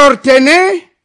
ndorte ne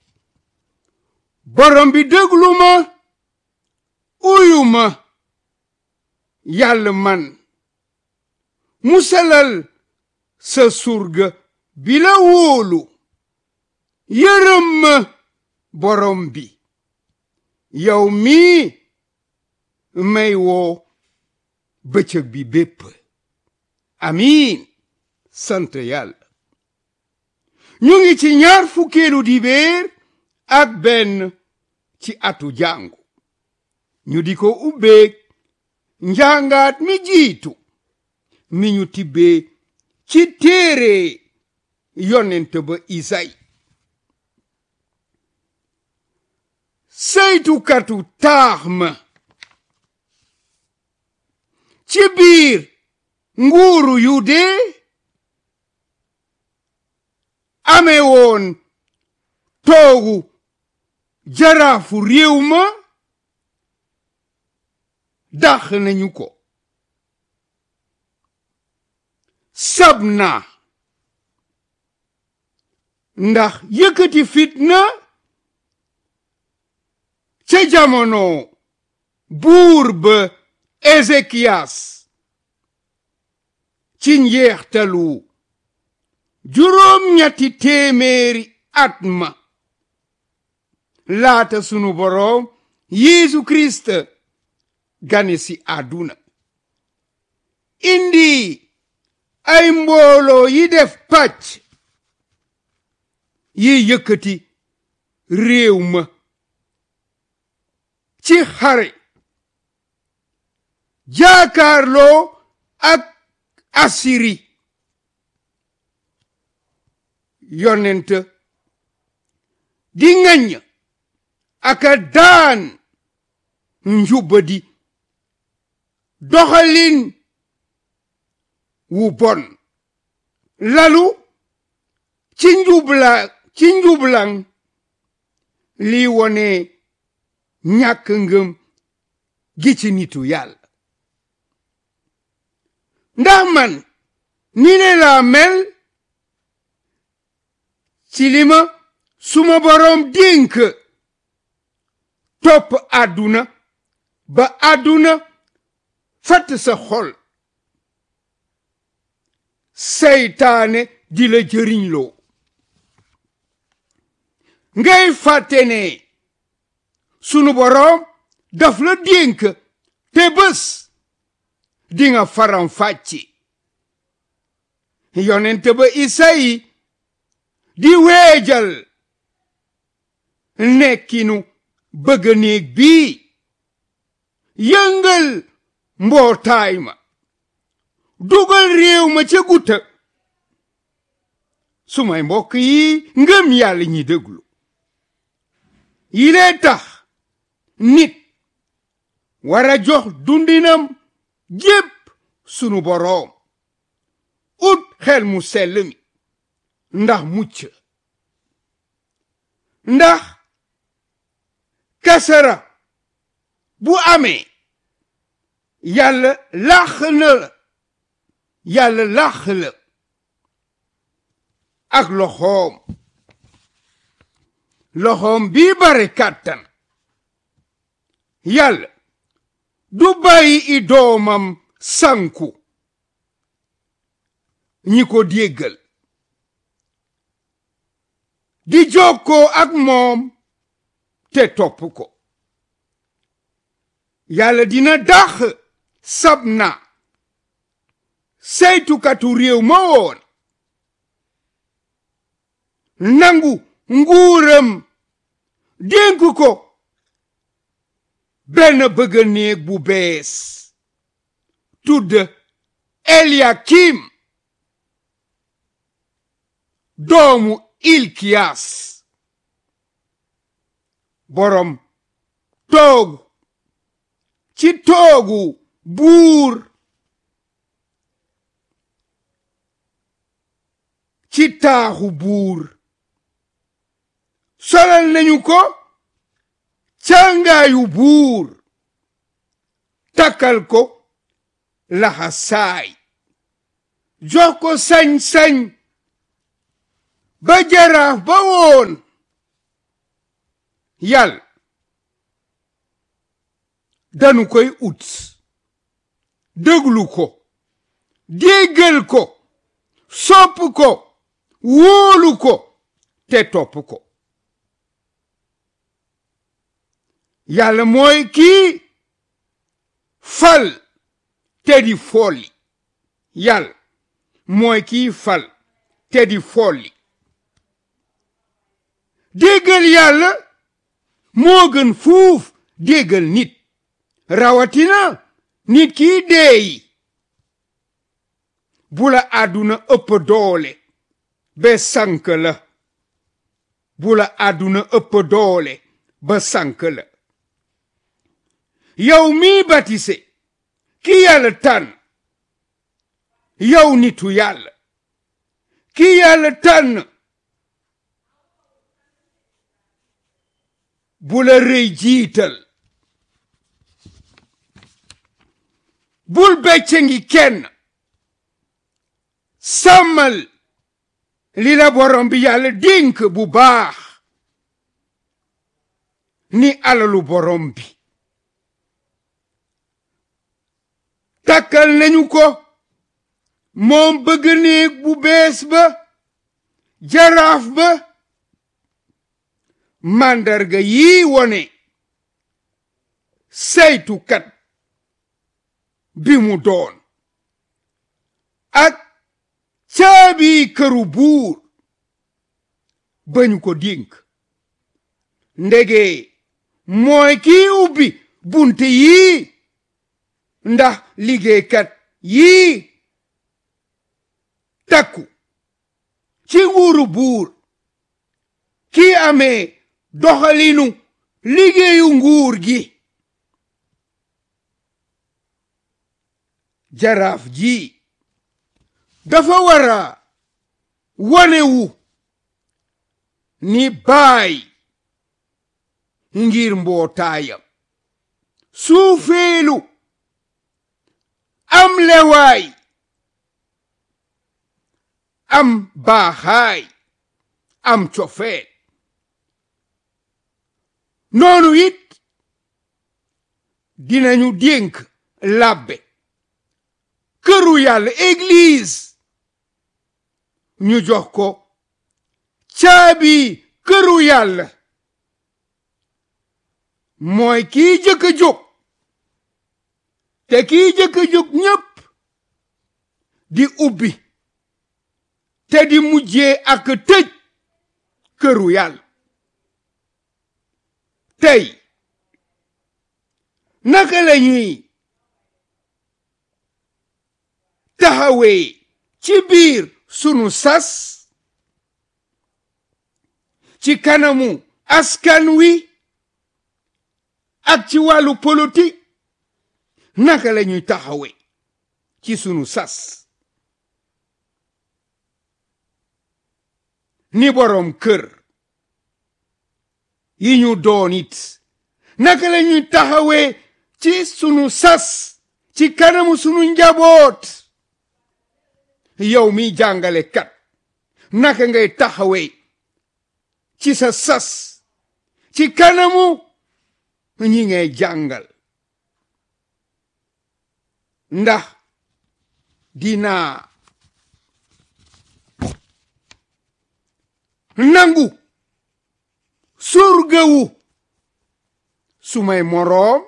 borom bi déglu ma uyu ma yàlla man musalal sa surga bi la wóolu yërëm ma borom bi yow mii may woo bëccëg bi bépp amiin sant yàlla ñu ngi ci ñaar fukkeelu dibéer ak benn ci atu jàngu ñu di ko ubbeek njàngaat mi jiitu mi ñu tibbee ci téere yonent ba Isayi saytukatu taax ma ci biir nguuru Yude amee woon toogu jaraafu réew ma dàq nañu ko Sabna ndax yëkkati fitna ca jamono buur ba Ezekiyas ci njeextalu juróom-ñetti téeméeri at ma laata sunu boroom Yeesu Kirist gane si àdduna indi ay mbooloo yi def pàcc yi yëkkati réew ma ci xare jaakaarloo ak Asiri yonent di ŋaññ aka daan njubadi doxalin wu bon lalu ci njublaŋ li wone ñàkk ngëm gi ci nitu yàlla ndax man ni ne laa mel ci li ma suma boroom dénk topp àdduna ba àdduna fatt sa xol seytaane di la jëriñloo ngay fàtte ne sunu boroom daf la dénk te bés dinga faram fàcci yonent ba Isayi di weejal nekkinu bëgg néeg bii yëngal mbootaay ma dugal réew ma ca guta sumay mbokk yi ngëm yàlla ñi déglu yi lee tax nit wara jox dundinam jépp sunu boroom ut xel mu sell mi ndax mucc ndax kasara bu amee yàlla làq na la yàlla làq la ak loxoom bii bare kàttan yàlla du bàyyi i doomam sanku ñi ko déggal di jokkoo ak moom te topp ko yàlla dina dàq Sabna saytukatu réew ma woon nangu nguuram dénk ko benn bëgg néeg bu bees tudd Eliakim doomu Ilkiyas borom toogu ci toogu buur ci taaxu buur solal nañu ko càngaayu buur takkal ko laxasaay jox ko sañ-sañ ba jaraaf ba woon yàlla danu koy ut déglu ko déggal ko sopp ko wóolu ko te topp ko yàlla mooy kii fal te di folli yàlla mooy kii fal te di folli déggal yàlla moo gën fuuf déggal nit rawatina nit kii deey bu la àdduna ëpp doole ba sank la bu la àdduna ëpp doole ba sank la yow mi batise ki yàlla tànn yow nitu yàlla ki yàlla tànn bu la rëy jiital bul becce ngi kenn sàmmal li la borom bi yàlla dénk bu baax ni alalu borom bi takkal nañu ko moom bëgg néeg bu bees ba jaraaf ba màndarga yi wone saytukat bi mu doon ak caabi këru buur bañu ko dénk ndege mooy kii ubbi bunte yii ndax liggéeykat yii takku ci nguuru buur kii amee doxalinu liggéeyu nguur gi jaraaf ji dafa wara wanewu ni baay ngir mbootaayam suufeelu am lewaay am baaxaay am cofeel noonu it dinañu dénk labbe këru yàlla église ñu jox ko caabi këru yàlla mooy kii jëkk a jóg te kii jëkk a jóg ñépp di ubbi te di mujjee ak tëj këru yàlla tey naka la ñuy taxawee ci biir sunu sas ci kanamu askan wi ak ci wàllu politique naka la ñuy taxawee ci sunu sas ni borom kër yi ñu doon it naka la ñuy taxawee ci sunu sas ci kanamu sunu njaboot yow mi jàngale kat naka ngay taxawee ci sa sas ci kanamu ñi ngay jàngal ndax dinaa nangu surgawu sumay moroom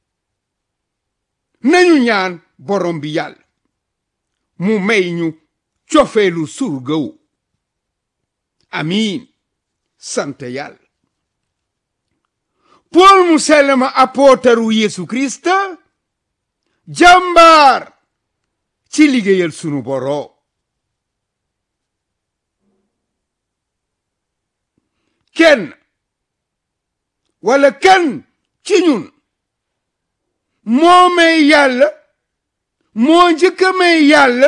nañu ñaan borom bi yàlla mu may ñu cofeelu surgawu amiin sant yàlla Pool mu sell ma apootaru Yesu Krista jàmbaar ci liggéeyal sunu boroom kenn wala kan ci ñun moo may yàlla moo njëkk a may yàlla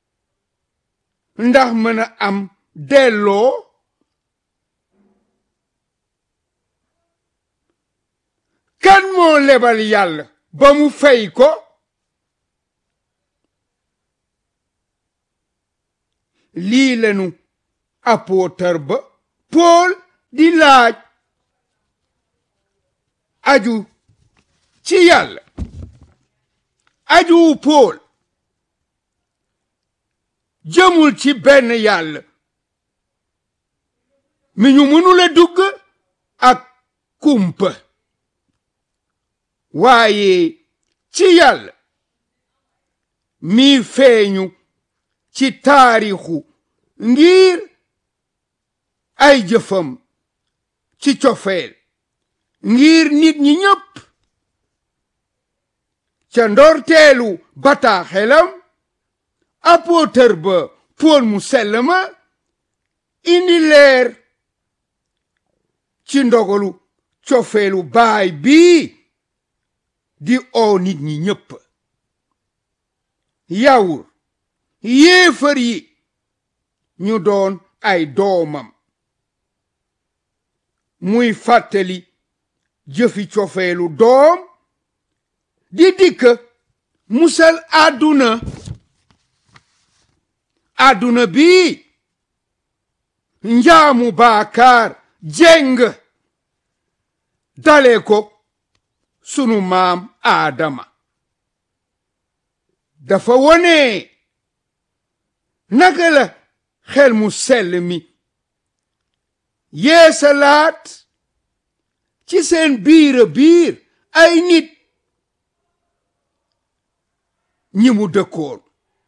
ndax mën a am delloo kan moo lebal yàlla ba mu fay ko lii lanu apôtre ba Paul di laaj aju ci yàlla aju Paul jëmul ci benn yàlla mi ñu mënula dugg ak kumpa waaye ci yàlla mi feeñu ci taarixu ngir ay jëfam ci cofeel ngir nit ñi ñépp ca ndorteelu bataaxelam apôtre ba Paul mu sell ma indi leer ci ndogalu cofeelu baay bii di oo nit ñi ñépp yawur yéefar yi ñu doon ay doomam muy fàttali jëfi cofeelu doom di dikk musal àdduna bi njaamu baakaar jeng dale ko sunu maam Aadama dafa wone naka la xel mu sell mi yeesalaat ci seen biir ay nit ñi mu dëkkoon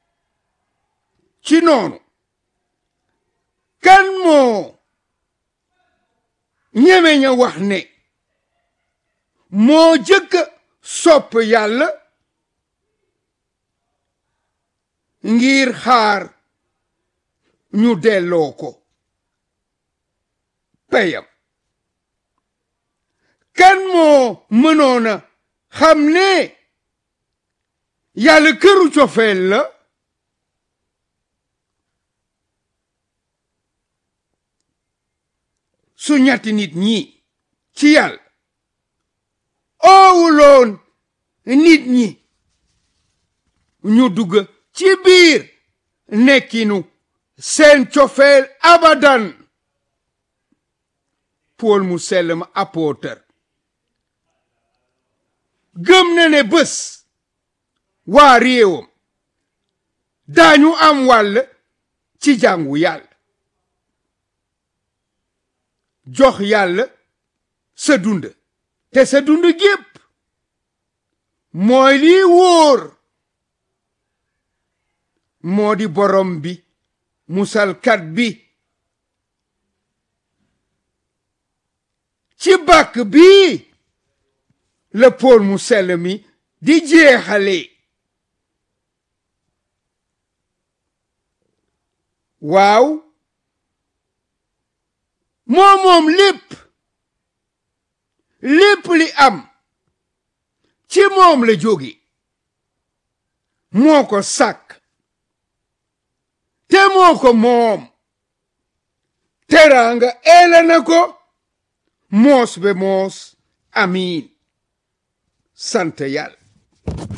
ci noonu kan moo ñemeña wax ne moo jëkk sopp yàlla ngir xaar ñu delloo ko peyam kan moo mënoona xam ne yàlla këru cofeel la su ñetti nit ñi ci yàlla oowuloon nit ñi ñu dugg ci biir nekkinu seen cofeel abadan Paul mu sell ma apôtre gëm na ne bés waa réewam daañu am wàll ci jàngu yàlla jox yàlla sa dund te sa dund gépp mooy lii wóor moo di borom bi musalkat bi ci bàkk bii la Paul mu sell mi di jeexale waaw moom lépp li am ci moom la jóge moo ko sàkk te moo ko moom teraanga eela na ko moos be moos amiin sant yàlla